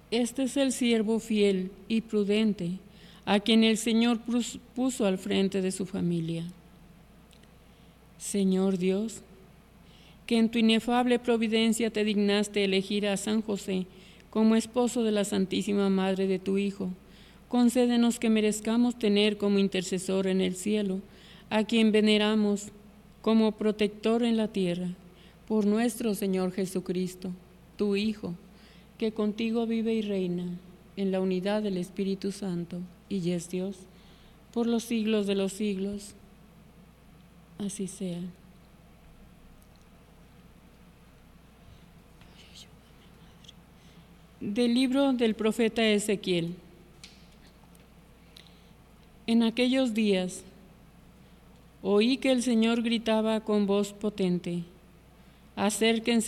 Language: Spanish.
Este es el siervo fiel y prudente, a quien el Señor puso al frente de su familia. Señor Dios, que en tu inefable providencia te dignaste elegir a San José como esposo de la Santísima Madre de tu Hijo, concédenos que merezcamos tener como intercesor en el cielo a quien veneramos como protector en la tierra, por nuestro Señor Jesucristo, tu Hijo, que contigo vive y reina en la unidad del Espíritu Santo, y es Dios, por los siglos de los siglos. Así sea. Del libro del profeta Ezequiel. En aquellos días oí que el Señor gritaba con voz potente: acérquense